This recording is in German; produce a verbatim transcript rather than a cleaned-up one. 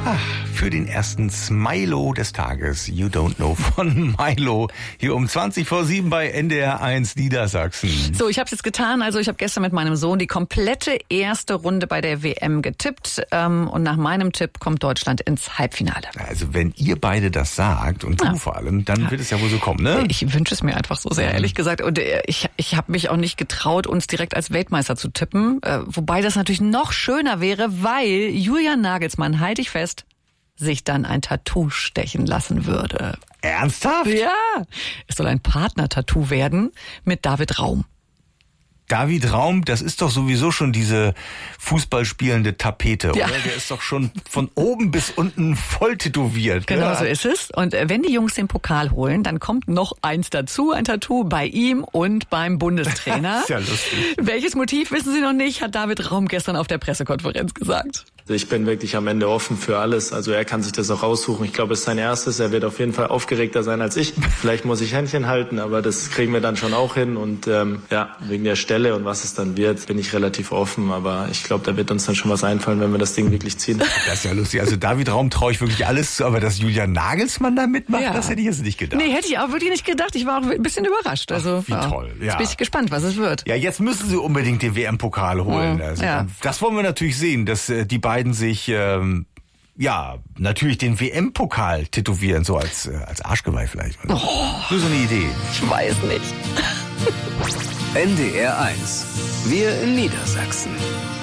Für den ersten Smilo des Tages, You Don't Know von Milo, hier um zwanzig vor sieben bei N D R eins Niedersachsen. So, ich habe es jetzt getan. Also ich habe gestern mit meinem Sohn die komplette erste Runde bei der W M getippt. Ähm, und nach meinem Tipp kommt Deutschland ins Halbfinale. Also wenn ihr beide das sagt, und du ja. vor allem, dann ja. wird es ja wohl so kommen, ne? Ich wünsche es mir einfach so sehr, ehrlich gesagt. Und ich, ich habe mich auch nicht getraut, uns direkt als Weltmeister zu tippen. Äh, wobei das natürlich noch schöner wäre, weil Julian Nagelsmann, halte ich fest, sich dann ein Tattoo stechen lassen würde. Ernsthaft? Ja. Es soll ein Partner-Tattoo werden mit David Raum. David Raum, das ist doch sowieso schon diese fußballspielende Tapete, ja. oder? Der ist doch schon von oben bis unten voll tätowiert. Genau, ja. so ist es. Und wenn die Jungs den Pokal holen, dann kommt noch eins dazu, ein Tattoo bei ihm und beim Bundestrainer. Ist ja lustig. Welches Motiv, wissen Sie noch nicht, hat David Raum gestern auf der Pressekonferenz gesagt. Ich bin wirklich am Ende offen für alles. Also er kann sich das auch aussuchen. Ich glaube, es ist sein erstes. Er wird auf jeden Fall aufgeregter sein als ich. Vielleicht muss ich Händchen halten, aber das kriegen wir dann schon auch hin. Und ähm, ja, wegen der Stelle und was es dann wird, bin ich relativ offen. Aber ich glaube, da wird uns dann schon was einfallen, wenn wir das Ding wirklich ziehen. Das ist ja lustig. Also David Raum traue ich wirklich alles zu, aber dass Julian Nagelsmann da mitmacht, ja. das hätte ich jetzt nicht gedacht. Nee, hätte ich auch wirklich nicht gedacht. Ich war auch ein bisschen überrascht. Also, Ach, wie ja. toll. Ja. Jetzt bin ich gespannt, was es wird. Ja, jetzt müssen sie unbedingt den W M-Pokal holen. Also, ja. Das wollen wir natürlich sehen, dass äh, die beiden sich äh, ja, natürlich den W M-Pokal tätowieren, so als, als Arschgeweih vielleicht. Oh, Nur so eine Idee. Ich weiß nicht. N D R eins. Wir in Niedersachsen.